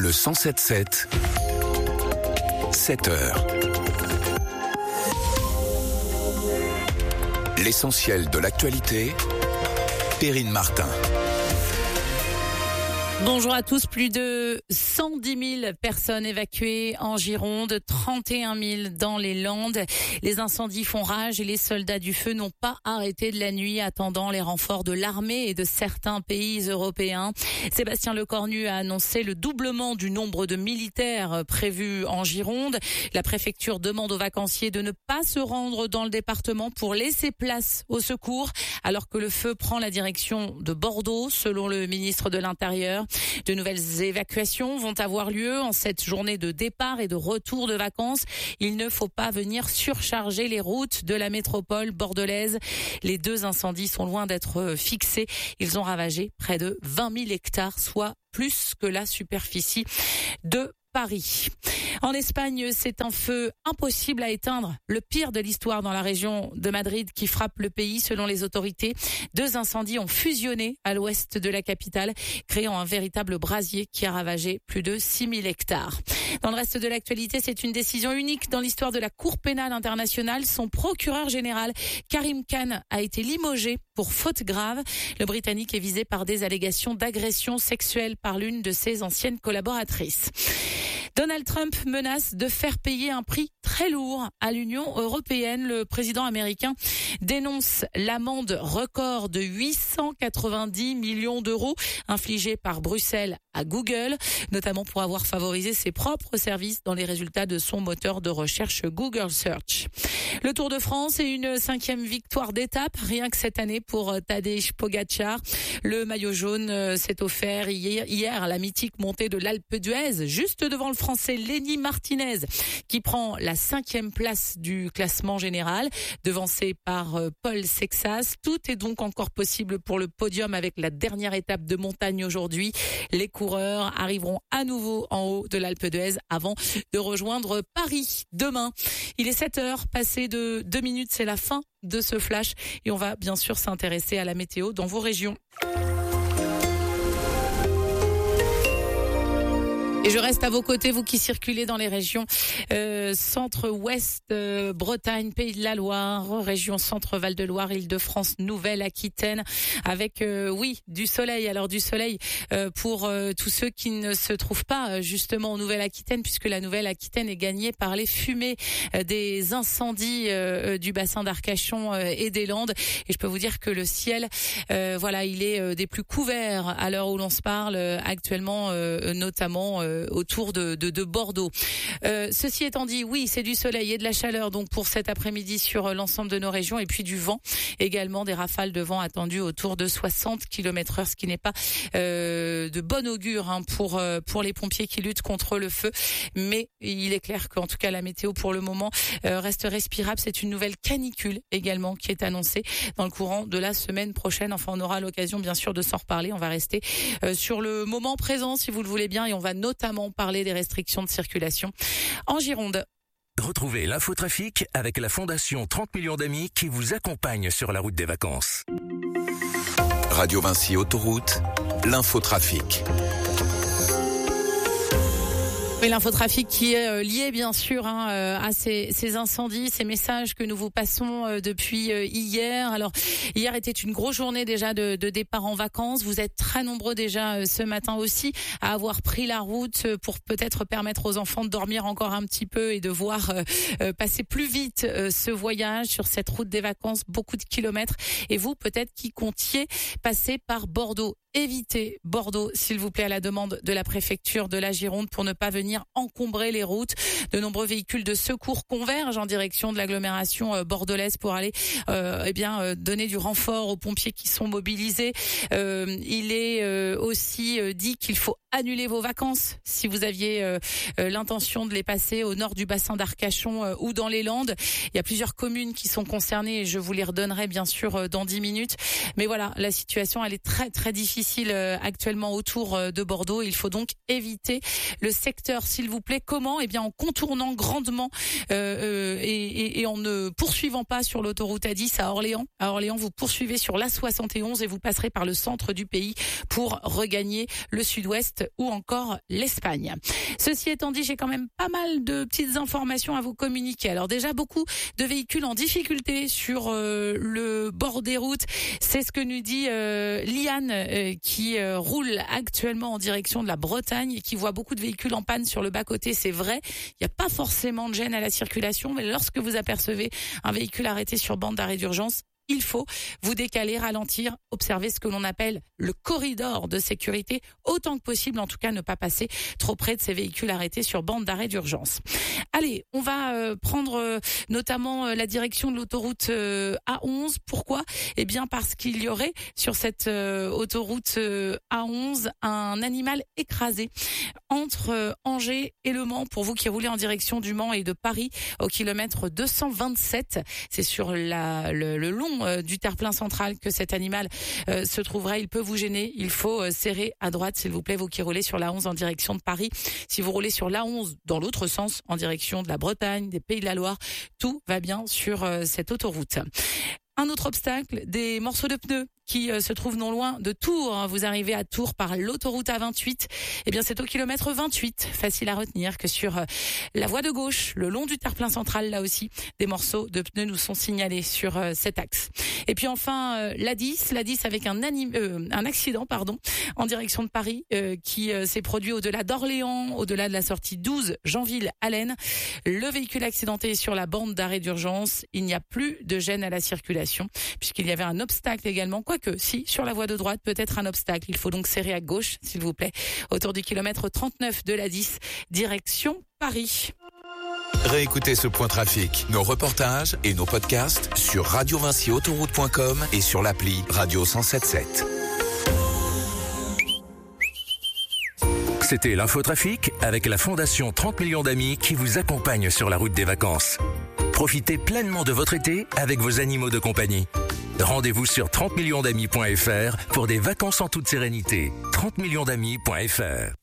Le 107.7, 7h. L'essentiel de l'actualité, Perrine Martin. Bonjour à tous. Plus de 110 000 personnes évacuées en Gironde, 31 000 dans les Landes. Les incendies font rage et les soldats du feu n'ont pas arrêté de la nuit, attendant les renforts de l'armée et de certains pays européens. Sébastien Lecornu a annoncé le doublement du nombre de militaires prévus en Gironde. La préfecture demande aux vacanciers de ne pas se rendre dans le département pour laisser place au secours, alors que le feu prend la direction de Bordeaux, selon le ministre de l'Intérieur. De nouvelles évacuations vont avoir lieu en cette journée de départ et de retour de vacances. Il ne faut pas venir surcharger les routes de la métropole bordelaise. Les deux incendies sont loin d'être fixés. Ils ont ravagé près de 20 000 hectares, soit plus que la superficie de Paris. En Espagne, c'est un feu impossible à éteindre, le pire de l'histoire dans la région de Madrid qui frappe le pays selon les autorités. Deux incendies ont fusionné à l'ouest de la capitale, créant un véritable brasier qui a ravagé plus de 6 000 hectares. Dans le reste de l'actualité, c'est une décision unique dans l'histoire de la Cour pénale internationale. Son procureur général, Karim Khan, a été limogé pour faute grave. Le Britannique est visé par des allégations d'agression sexuelle par l'une de ses anciennes collaboratrices. Donald Trump menace de faire payer un prix très lourd à l'Union européenne. Le président américain dénonce l'amende record de 890 millions d'euros infligée par Bruxelles à Google, notamment pour avoir favorisé ses propres services dans les résultats de son moteur de recherche Google Search. Le Tour de France et une 5e victoire d'étape, rien que cette année pour Tadej Pogačar. Le maillot jaune s'est offert hier à la mythique montée de l'Alpe d'Huez, juste devant le Français Lenny Martinez, qui prend la 5e place du classement général, devancé par Paul Sexas. Tout est donc encore possible pour le podium avec la dernière étape de montagne aujourd'hui. Les coureurs arriveront à nouveau en haut de l'Alpe d'Huez avant de rejoindre Paris demain. Il est 7h, passé de 2 minutes, c'est la fin de ce flash et on va bien sûr s'intéresser à la météo dans vos régions. Et je reste à vos côtés, vous qui circulez dans les régions centre-ouest, Bretagne, Pays de la Loire, région centre Val-de-Loire, Île-de-France, Nouvelle-Aquitaine, avec du soleil. Alors du soleil pour tous ceux qui ne se trouvent pas justement en Nouvelle-Aquitaine, puisque la Nouvelle-Aquitaine est gagnée par les fumées des incendies du bassin d'Arcachon et des Landes. Et je peux vous dire que le ciel, il est des plus couverts à l'heure où l'on se parle actuellement, notamment autour de Bordeaux. Ceci étant dit, oui, c'est du soleil et de la chaleur donc pour cet après-midi sur l'ensemble de nos régions, et puis du vent également, des rafales de vent attendues autour de 60 km/h, ce qui n'est pas de bon augure pour les pompiers qui luttent contre le feu. Mais il est clair qu'en tout cas la météo pour le moment reste respirable. C'est une nouvelle canicule également qui est annoncée dans le courant de la semaine prochaine. Enfin, on aura l'occasion bien sûr de s'en reparler. On va rester sur le moment présent si vous le voulez bien, et on va notamment parler des restrictions de circulation en Gironde. Retrouvez l'infotrafic avec la Fondation 30 millions d'amis qui vous accompagne sur la route des vacances. Radio Vinci Autoroute, l'infotrafic. Oui, l'infotrafic qui est lié bien sûr à ces incendies, ces messages que nous vous passons depuis hier. Alors hier était une grosse journée déjà de départ en vacances. Vous êtes très nombreux déjà ce matin aussi à avoir pris la route pour peut-être permettre aux enfants de dormir encore un petit peu et de voir passer plus vite ce voyage sur cette route des vacances, beaucoup de kilomètres. Et vous peut-être qui comptiez passer par Bordeaux. Évitez Bordeaux, s'il vous plaît, à la demande de la préfecture de la Gironde pour ne pas venir encombrer les routes. De nombreux véhicules de secours convergent en direction de l'agglomération bordelaise pour aller donner du renfort aux pompiers qui sont mobilisés. Il est aussi dit qu'il faut annuler vos vacances si vous aviez l'intention de les passer au nord du bassin d'Arcachon ou dans les Landes. Il y a plusieurs communes qui sont concernées et je vous les redonnerai bien sûr dans 10 minutes. Mais voilà, la situation elle est très très difficile difficile actuellement autour de Bordeaux. Il faut donc éviter le secteur, s'il vous plaît. Comment ? Eh bien, en contournant grandement et en ne poursuivant pas sur l'autoroute A10 à Orléans. À Orléans, vous poursuivez sur l'A71 et vous passerez par le centre du pays pour regagner le sud-ouest ou encore l'Espagne. Ceci étant dit, j'ai quand même pas mal de petites informations à vous communiquer. Alors déjà, beaucoup de véhicules en difficulté sur le bord des routes. C'est ce que nous dit Liane qui roule actuellement en direction de la Bretagne et qui voit beaucoup de véhicules en panne sur le bas-côté. C'est vrai, il n'y a pas forcément de gêne à la circulation, mais lorsque vous apercevez un véhicule arrêté sur bande d'arrêt d'urgence, il faut vous décaler, ralentir, observer ce que l'on appelle le corridor de sécurité, autant que possible, en tout cas ne pas passer trop près de ces véhicules arrêtés sur bande d'arrêt d'urgence. Allez, on va prendre notamment la direction de l'autoroute A11. Pourquoi ? Eh bien parce qu'il y aurait sur cette autoroute A11 un animal écrasé entre Angers et Le Mans. Pour vous qui roulez en direction du Mans et de Paris au kilomètre 227, c'est sur le long du terre-plein central que cet animal se trouverait. Il peut vous gêner. Il faut serrer à droite, s'il vous plaît, vous qui roulez sur l'A11 en direction de Paris. Si vous roulez sur l'A11 dans l'autre sens, en direction de la Bretagne, des Pays de la Loire, tout va bien sur cette autoroute. Un autre obstacle, des morceaux de pneus qui se trouvent non loin de Tours. Vous arrivez à Tours par l'autoroute A28. Eh bien, c'est au kilomètre 28. Facile à retenir que sur la voie de gauche, le long du terre-plein central, là aussi, des morceaux de pneus nous sont signalés sur cet axe. Et puis enfin, l'A10 avec un accident, en direction de Paris, qui s'est produit au-delà d'Orléans, au-delà de la sortie 12 Janville-Allen. Le véhicule accidenté est sur la bande d'arrêt d'urgence. Il n'y a plus de gêne à la circulation, puisqu'il y avait un obstacle également. Quoique, si, sur la voie de droite, peut-être un obstacle. Il faut donc serrer à gauche, s'il vous plaît, autour du kilomètre 39 de l'A10, direction Paris. Réécoutez ce point trafic, nos reportages et nos podcasts sur radiovinciautoroute.com et sur l'appli Radio 107.7. C'était l'infotrafic avec la Fondation 30 millions d'amis qui vous accompagne sur la route des vacances. Profitez pleinement de votre été avec vos animaux de compagnie. Rendez-vous sur 30millionsdamis.fr pour des vacances en toute sérénité. 30millionsdamis.fr